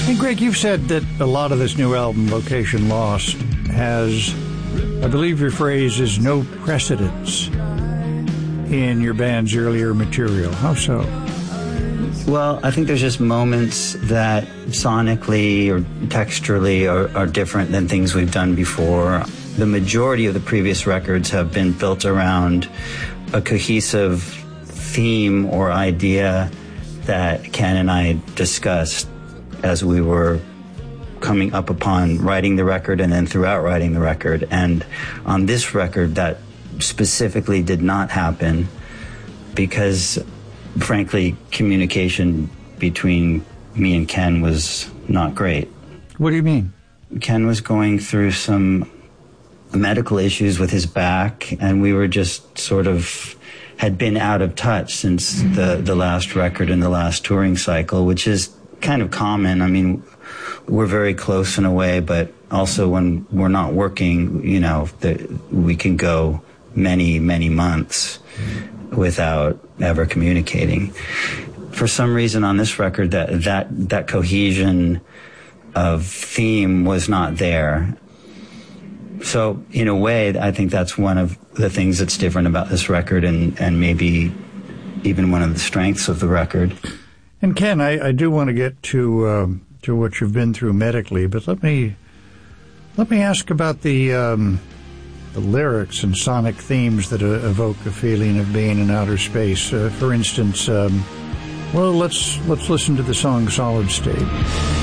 Hey, Greg, you've said that a lot of this new album, Location Lost, has, I believe your phrase is, no precedence in your band's earlier material. How so? Well, I think there's just moments that sonically or texturally are different than things we've done before. The majority of the previous records have been built around a cohesive theme or idea that Ken and I discussed as we were coming up upon writing the record and then throughout writing the record. And on this record, that specifically did not happen because, frankly, communication between me and Ken was not great. What do you mean? Ken was going through some medical issues with his back, and we were just sort of had been out of touch since the last record and the last touring cycle, which is kind of common. I mean, we're very close in a way, but also when we're not working, you know, we can go many, many months without ever communicating. For some reason on this record, that cohesion of theme was not there. So in a way, I think that's one of the things that's different about this record and maybe even one of the strengths of the record. And Ken, I do want to get to what you've been through medically, but let me ask about the lyrics and sonic themes that evoke a feeling of being in outer space. For instance, well, let's listen to the song "Solid State."